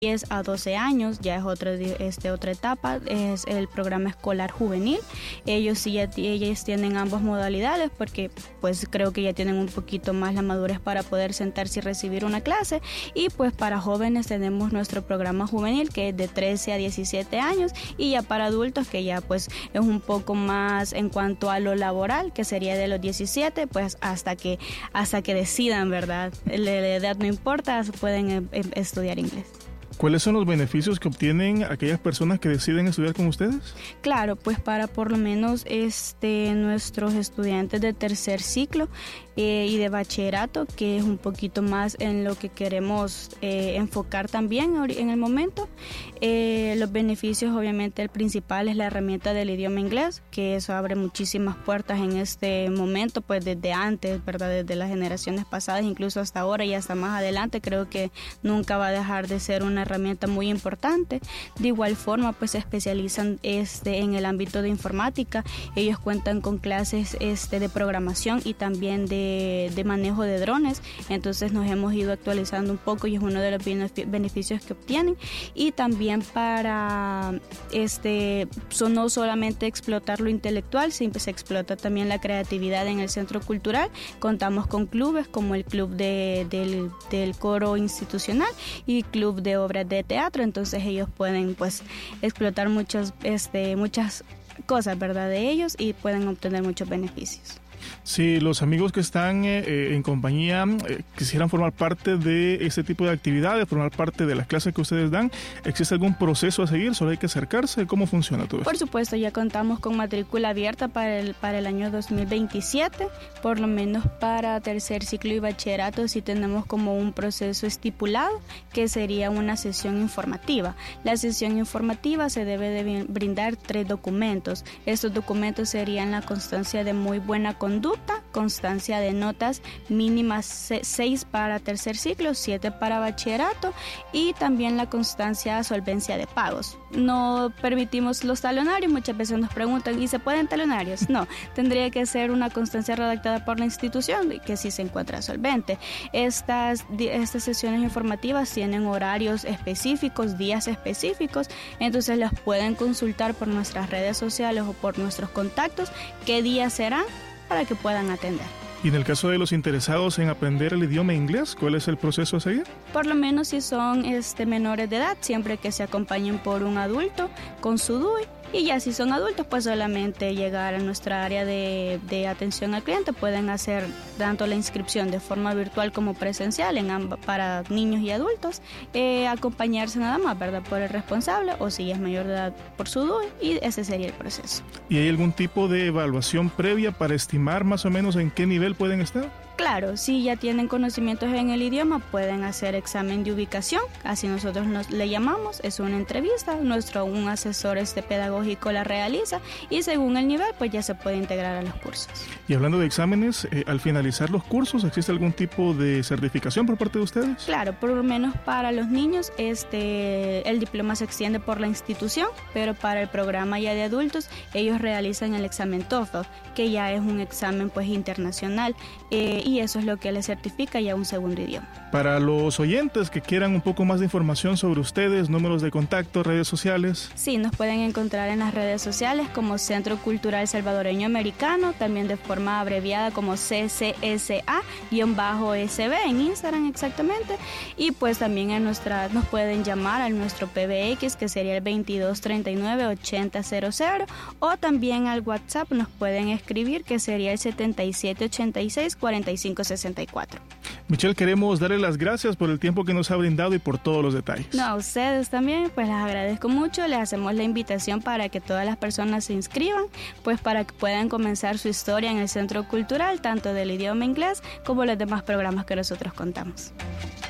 10 a 12 años, ya es otra etapa, es el programa escolar juvenil. Ellos tienen ambas modalidades porque pues creo que ya tienen un poquito más la madurez para poder sentarse y recibir una clase. Y pues para jóvenes tenemos nuestro programa juvenil que es de 13 a 17 años, y ya para adultos que ya pues es un poco más en cuanto a lo laboral, que sería de los 17 pues hasta que decidan, ¿verdad? La edad no importa, pueden estudiar inglés. ¿Cuáles son los beneficios que obtienen aquellas personas que deciden estudiar con ustedes? Claro, pues para por lo menos nuestros estudiantes de tercer ciclo y de bachillerato, que es un poquito más en lo que queremos enfocar también en el momento. Los beneficios, obviamente el principal es la herramienta del idioma inglés, que eso abre muchísimas puertas en este momento, pues desde antes, ¿verdad? Desde las generaciones pasadas, incluso hasta ahora y hasta más adelante, creo que nunca va a dejar de ser una herramienta muy importante. De igual forma, pues se especializan en el ámbito de informática. Ellos cuentan con clases de programación y también de manejo de drones, entonces nos hemos ido actualizando un poco y es uno de los beneficios que obtienen. Y también para no solamente explotar lo intelectual, se explota también la creatividad en el centro cultural. Contamos con clubes como el club del coro institucional y club de obras de teatro, entonces ellos pueden pues explotar muchas cosas, ¿verdad?, de ellos, y pueden obtener muchos beneficios. Si los amigos que están en compañía quisieran formar parte de este tipo de actividades, formar parte de las clases que ustedes dan, ¿existe algún proceso a seguir? ¿Solo hay que acercarse? ¿Cómo funciona todo esto? Por supuesto, ya contamos con matrícula abierta para el año 2027, por lo menos para tercer ciclo y bachillerato sí tenemos como un proceso estipulado, que sería una sesión informativa. La sesión informativa se debe de brindar 3 documentos. Estos documentos serían la constancia de muy buena conducta, constancia de notas mínimas 6 para tercer ciclo, 7 para bachillerato, y también la constancia de solvencia de pagos. No permitimos los talonarios, muchas veces nos preguntan, ¿y se pueden talonarios? No, tendría que ser una constancia redactada por la institución que sí se encuentra solvente. Estas sesiones informativas tienen horarios específicos, días específicos, entonces las pueden consultar por nuestras redes sociales o por nuestros contactos qué días serán para que puedan atender. Y en el caso de los interesados en aprender el idioma inglés, ¿cuál es el proceso a seguir? Por lo menos si son menores de edad, siempre que se acompañen por un adulto con su DUI. Y ya si son adultos, pues solamente llegar a nuestra área de atención al cliente. Pueden hacer tanto la inscripción de forma virtual como presencial para niños y adultos. Acompañarse nada más, ¿verdad?, por el responsable, o si es mayor de edad por su DUI, y ese sería el proceso. ¿Y hay algún tipo de evaluación previa para estimar más o menos en qué nivel pueden estar? Claro, si ya tienen conocimientos en el idioma, pueden hacer examen de ubicación, así nosotros le llamamos, es una entrevista, un asesor pedagógico la realiza, y según el nivel pues ya se puede integrar a los cursos. Y hablando de exámenes, al finalizar los cursos, ¿existe algún tipo de certificación por parte de ustedes? Claro, por lo menos para los niños el diploma se extiende por la institución, pero para el programa ya de adultos ellos realizan el examen TOEFL, que ya es un examen pues internacional, y eso es lo que les certifica ya un segundo idioma. Para los oyentes que quieran un poco más de información sobre ustedes, números de contacto, redes sociales. Sí, nos pueden encontrar en las redes sociales como Centro Cultural Salvadoreño Americano, también de forma abreviada como CCSA-SB en Instagram exactamente, y pues también nos pueden llamar a nuestro PBX, que sería el 2239-8000, o también al WhatsApp nos pueden escribir, que sería el 7786-4564. Michelle, queremos darle las gracias por el tiempo que nos ha brindado y por todos los detalles. No, a ustedes también, pues les agradezco mucho, les hacemos la invitación para que todas las personas se inscriban, pues para que puedan comenzar su historia en el Centro Cultural, tanto del idioma inglés como los demás programas que nosotros contamos.